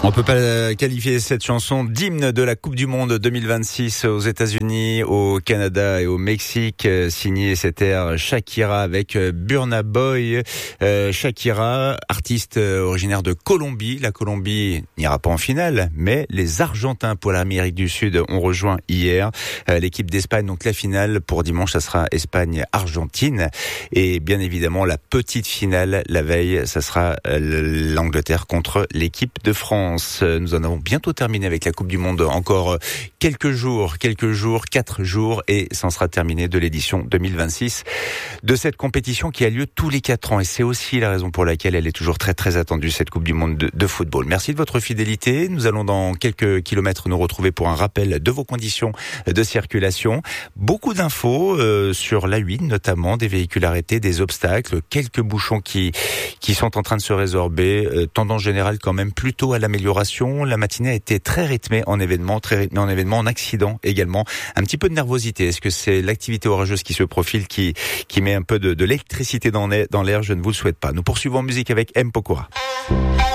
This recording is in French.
On peut pas qualifier cette chanson d'hymne de la Coupe du Monde 2026 aux États-Unis, au Canada et au Mexique. Signé cet air Shakira avec Burna Boy. Shakira, artiste originaire de Colombie. La Colombie n'ira pas en finale, mais les Argentins pour l'Amérique du Sud ont rejoint hier l'équipe d'Espagne. Donc la finale pour dimanche, ça sera Espagne-Argentine. Et bien évidemment, la petite finale la veille, ça sera l'Angleterre contre l'équipe de France. Nous en avons bientôt terminé avec la Coupe du Monde. Encore quelques jours, 4 jours, et ça en sera terminé de l'édition 2026 de cette compétition qui a lieu tous les 4 ans. Et c'est aussi la raison pour laquelle elle est toujours très très attendue, cette Coupe du Monde de football. Merci de votre fidélité. Nous allons dans quelques kilomètres nous retrouver pour un rappel de vos conditions de circulation. Beaucoup d'infos sur l'A8, notamment des véhicules arrêtés, des obstacles, quelques bouchons qui sont en train de se résorber. Tendance générale quand même plutôt à l'amélioration. La matinée a été très rythmée en événements, en accidents également. Un petit peu de nervosité. Est-ce que c'est l'activité orageuse qui se profile qui met un peu de l'électricité dans l'air? Je ne vous le souhaite pas. Nous poursuivons en musique avec M. Pokora.